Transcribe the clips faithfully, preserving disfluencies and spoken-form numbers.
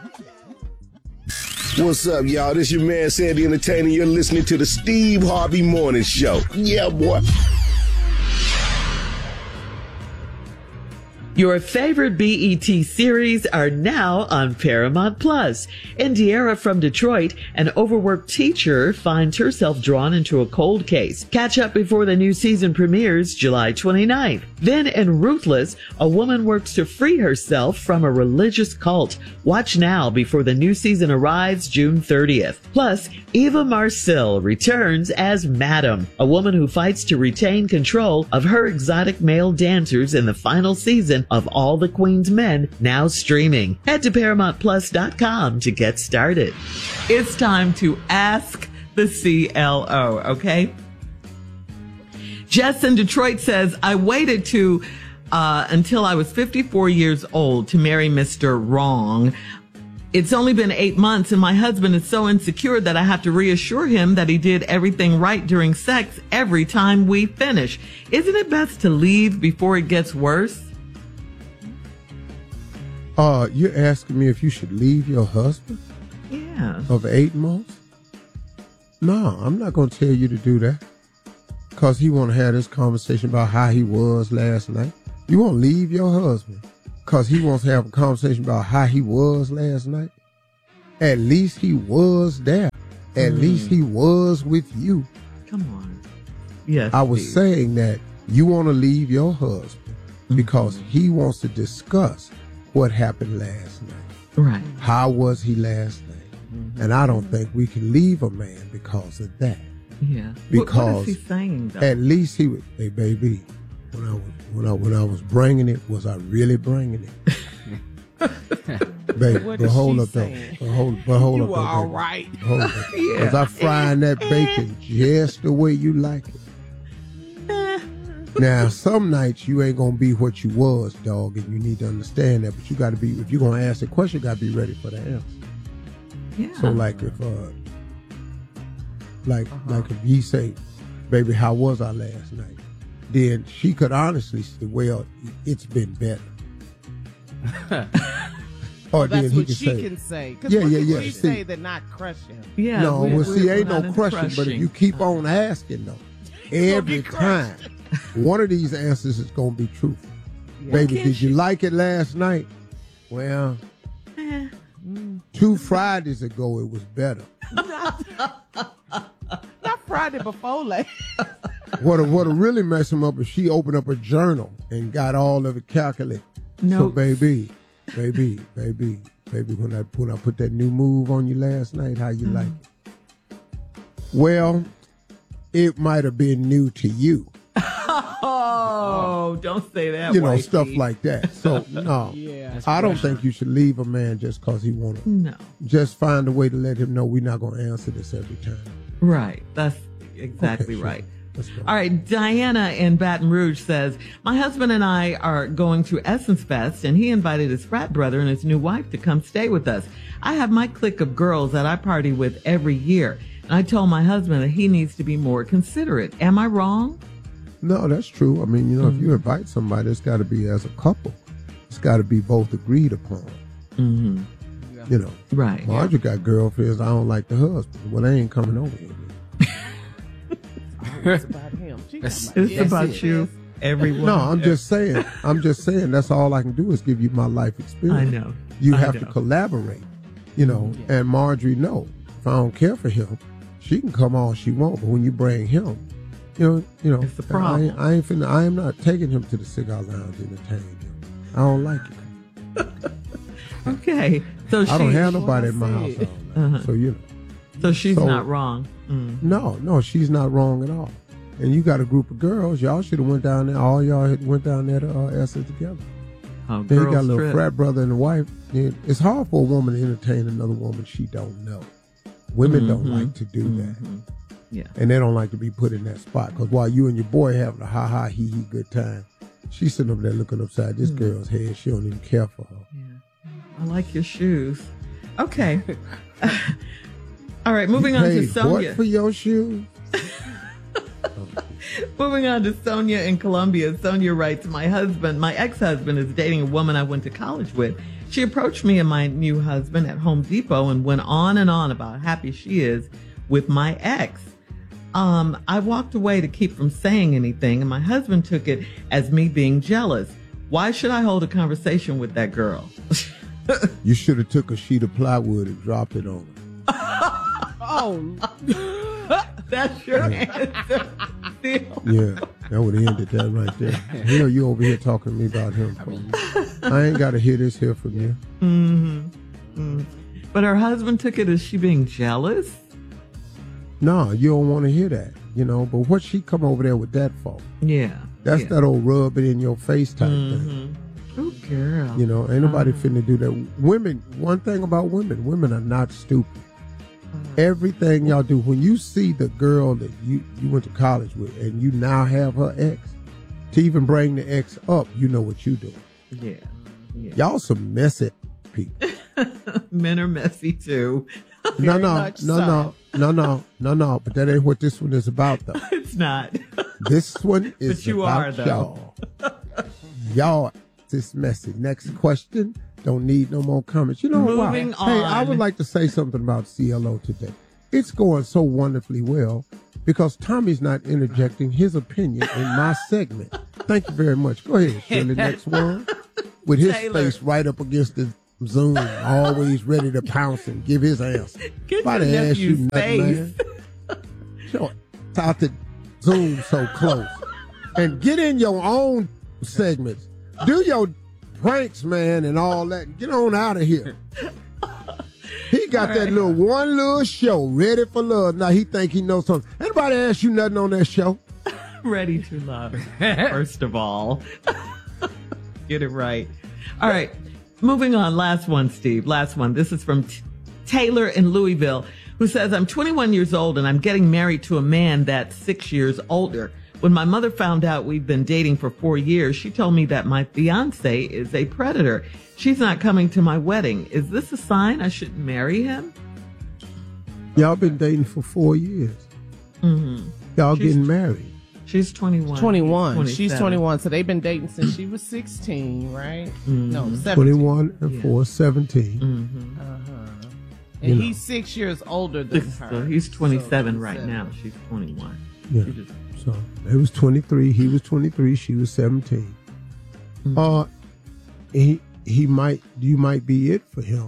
What's up, y'all? This your man, Sandy Entertainer. You're listening to the Steve Harvey Morning Show. Yeah, boy. Your favorite B E T series are now on Paramount Plus. Indiera from Detroit, an overworked teacher, finds herself drawn into a cold case. Catch up before the new season premieres July twenty-ninth. Then in Ruthless, a woman works to free herself from a religious cult. Watch now before the new season arrives June thirtieth. Plus, Eva Marcille returns as Madam, a woman who fights to retain control of her exotic male dancers in the final season of All the Queen's Men, now streaming. Head to Paramount Plus dot com to get started. It's time to ask the C L O, okay? Jess in Detroit says, I waited to uh, until I was fifty-four years old to marry Mister Wrong. It's only been eight months and my husband is so insecure that I have to reassure him that he did everything right during sex every time we finish. Isn't it best to leave before it gets worse? Uh, you're asking me if you should leave your husband? Yeah. Of eight months? No, I'm not going to tell you to do that. Because he want to have this conversation about how he was last night. You won't leave your husband because he wants to have a conversation about how he was last night. At least he was there. At mm. least he was with you. Come on. Yes. I was Steve. saying that you want to leave your husband mm-hmm. because he wants to discuss what happened last night. Right. How was he last night? Mm-hmm. And I don't think we can leave a man because of that. Yeah. Because what, what is he saying, though? At least he would, hey, baby, when I was when I when I was bringing it, was I really bringing it? Baby, what but hold up saying? though. But hold, but hold you up though. all baby. right. Hold up. Yeah. Was I frying that bacon just the way you like it? Now, some nights you ain't gonna be what you was, dog, and you need to understand that. But you got to be, if you're gonna ask a question, you got to be ready for the answer. Yeah. So, like if, uh, like, Uh-huh. like if you say, "Baby, how was I last night?" Then she could honestly say, "Well, it's been better." Or Well, that's then he what can she say, can say. 'Cause Yeah, what yeah, can yeah, she see. say that not crush him? Yeah. "No, we- well, we- see, we're ain't no not question." But if crushing. you keep on asking though, every be crushed. time, one of these answers is gonna be truthful. Yeah. Baby, Can't did you you- like it last night? Well, Eh. two Fridays ago it was better. Not Friday before last. What what really mess him up is she opened up a journal and got all of it calculated. No. So baby, baby, baby, baby, when I when I put that new move on you last night, how you mm. like it? Well, it might have been new to you. Oh, don't say that. You know, wifey. stuff like that. So no, Yeah. I don't think you should leave a man just because he want to. No. Just find a way to let him know we're not going to answer this every time. Right. That's exactly Okay, sure. right. Let's go. All right. Diana in Baton Rouge says, my husband and I are going to Essence Fest, and he invited his frat brother and his new wife to come stay with us. I have my clique of girls that I party with every year, and I told my husband that he needs to be more considerate. Am I wrong? No, that's true. I mean, you know, Mm-hmm. if you invite somebody, it's got to be as a couple. It's got to be both agreed upon. Mm-hmm. You know, Right. Marjorie got girlfriends. I don't like the husband. Well, they ain't coming over here. It's about him. She It's talking about- about Yes, you. yes. Everyone. No, I'm just saying. I'm just saying. That's all I can do is give you my life experience. I know. You I have to know. collaborate. You know, Yeah. and Marjorie, no. If I don't care for him, she can come all she wants. But when you bring him, you know, you know, It's the I, problem. ain't- I ain't finna, I am not taking him to the cigar lounge and entertaining him. I don't like it. Okay. So she, I don't have what nobody I in my house said. all night. Uh-huh. So you know, so she's so- not wrong. Mm. no, no, she's not wrong at all. And you got a group of girls. Y'all should have went down there. All y'all had went down there to uh, Essence together. Oh, Then you got a girls little trip. frat brother and a wife. Then it's hard for a woman to entertain another woman she don't know. Women don't Mhm. like to do that. Mhm. Yeah. And they don't like to be put in that spot. Because while you and your boy having a ha-ha, hee-hee good time, she's sitting over there looking upside this Mm. girl's head. She don't even care for her. Yeah. I like your shoes. Okay. All right, moving you on to paid Sonia. what for your shoes? Moving on to Sonia in Columbia. Sonia writes, my husband, my ex-husband is dating a woman I went to college with. She approached me and my new husband at Home Depot and went on and on about how happy she is with my ex. Um, I walked away to keep from saying anything, and my husband took it as me being jealous. Why should I hold a conversation with that girl? You should have took a sheet of plywood and dropped it on her. Oh, That's your answer. Yeah, that would have ended that right there. You know, you over here talking to me about him. I, mean, I ain't got to hear this here from you. Mm-hmm. Mm-hmm. But her husband took it as she being jealous? No, you don't want to hear that, you know. But what she come over there with that for? Yeah. That's yeah. that old rub it in your face type mm-hmm. thing. Oh, girl. You know, ain't nobody uh-huh. finna do that. Women, one thing about women, women are not stupid. Everything y'all do, when you see the girl that you, you went to college with and you now have her ex, to even bring the ex up, you know what you do. Yeah. yeah. Y'all some messy people. Men are messy too. no, no, much no, so. no, no, no, no, no. But that ain't what this one is about, though. It's not. This one is But you about are, though. y'all. Y'all, this messy. Next question. Don't need no more comments. You know what? Moving Hey, I on. would like to say something about C L O today. It's going so wonderfully well because Tommy's not interjecting his opinion in my segment. Thank you very much. Go ahead, Shirley. Next one. With his Taylor. face right up against the Zoom, always ready to pounce and give his answer. Get Nobody your asked you nephew's nothing, face. man. Sure. Out the Zoom so close. And get in your own segments. Do your pranks, man, and all that. Get on out of here. He got All that right. little one little show ready for love. Now he think he knows something. Anybody ask you nothing on that show? Ready to love, first of all. Get it right. All right. Moving on. Last one, Steve. Last one. This is from T- Taylor in Louisville, who says, I'm twenty-one years old and I'm getting married to a man that's six years older. When my mother found out we've been dating for four years, she told me that my fiance is a predator. She's not coming to my wedding. Is this a sign I shouldn't marry him? Y'all been dating for four years. Mm-hmm. Y'all She's- getting married. She's twenty-one. twenty-one. He's She's twenty-seven. twenty-one. So they've been dating since she was sixteen, right? No, seventeen. twenty-one and Yeah. four, seventeen. Mm-hmm. Uh-huh. You And know. he's six years older than Six- her. So he's twenty-seven So right seven. now. She's twenty-one. Yeah. She just- So it was twenty-three. He was twenty-three. She was seventeen. Mhm. Uh, he he might you might be it for him.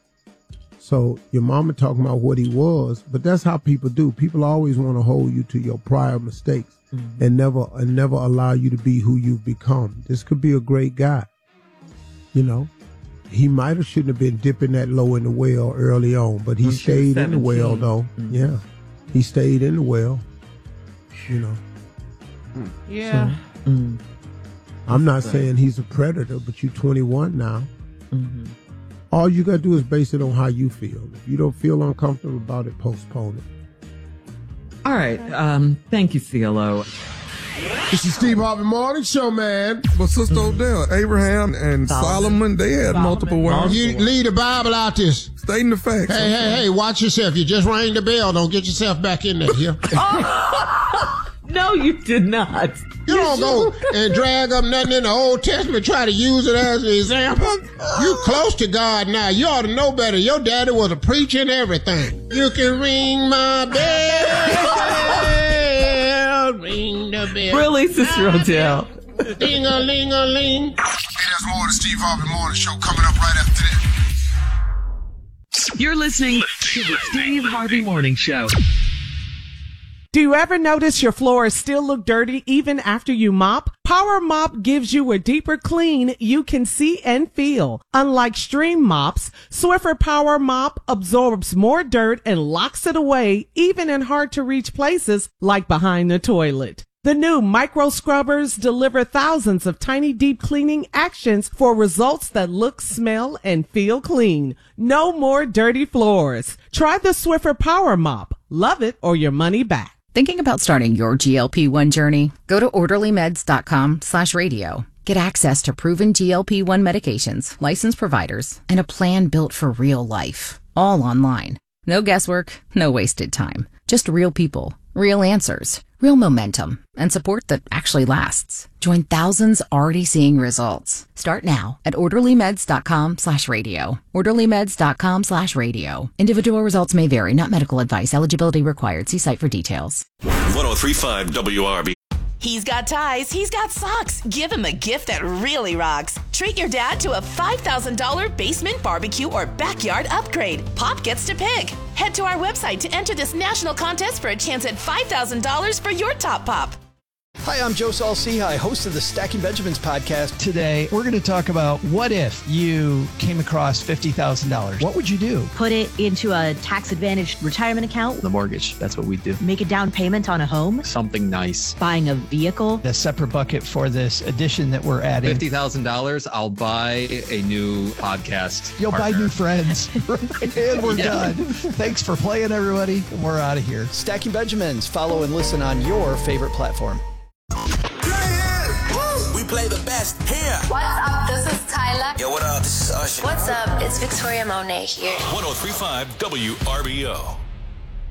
So your mama talking about what he was, but that's how people do. People always want to hold you to your prior mistakes Mhm. and never and never allow you to be who you've become. This could be a great guy. You know, he might have shouldn't have been dipping that low in the well early on, but he When she was stayed in the well seventeen. though. Mhm. Yeah, he stayed in the well. You know. Yeah. Mm. I'm not right. saying he's a predator, but you twenty-one now. Mm-hmm. All you gotta do is base it on how you feel. If you don't feel uncomfortable about it, postpone it. All right. Um, thank you, C L O. This is Steve Harvey Morning Show, man. But Sister Odell, Abraham and Solomon. Solomon, they had Solomon. multiple wives. You leave the Bible out this. Stating the facts. Hey, hey, hey, watch yourself. You just rang the bell. Don't get yourself back in there here. No, you did not. You don't go and drag up nothing in the Old Testament, try to use it as an example. You close to God now. You ought to know better. Your daddy was a preacher and everything. You can ring my bell, ring the bell. Really, Sister Odell? Ding-a-ling-a-ling. Hey, there's more of the Steve Harvey Morning Show coming up right after this. You're listening to the Steve Harvey Morning Show. Do you ever notice your floors still look dirty even after you mop? Power Mop gives you a deeper clean you can see and feel. Unlike stream mops, Swiffer Power Mop absorbs more dirt and locks it away even in hard to reach places like behind the toilet. The new micro scrubbers deliver thousands of tiny deep cleaning actions for results that look, smell, and feel clean. No more dirty floors. Try the Swiffer Power Mop. Love it or your money back. Thinking about starting your G L P one journey? Go to orderlymeds.com slash radio. Get access to proven G L P one medications, licensed providers, and a plan built for real life. All online. No guesswork, no wasted time. Just real people, real answers, Real momentum and support that actually lasts. Join thousands already seeing results. Start now at orderlymeds.com slash radio. orderlymeds.com slash radio. Individual results may vary, not medical advice. Eligibility required. See site for details. one oh three point five W R B. He's got ties, he's got socks. Give him a gift that really rocks. Treat your dad to a five thousand dollars basement, barbecue, or backyard upgrade. Pop gets to pick. Head to our website to enter this national contest for a chance at five thousand dollars for your top pop. Hi, I'm Joe Saul-Sehy, host of the Stacking Benjamins podcast. Today, we're going to talk about what if you came across fifty thousand dollars? What would you do? Put it into a tax-advantaged retirement account. The mortgage, that's what we do. Make a down payment on a home. Something nice. Buying a vehicle. A separate bucket for this addition that we're adding. fifty thousand dollars, I'll buy a new podcast You'll partner. buy new friends. And we're yeah. done. Thanks for playing, everybody. We're out of here. Stacking Benjamins. Follow and listen on your favorite platform. We play the best here. What's up? This is Tyler. Yo, what up? This is Usher. What's up? It's Victoria Monet here. one oh three point five W R B O.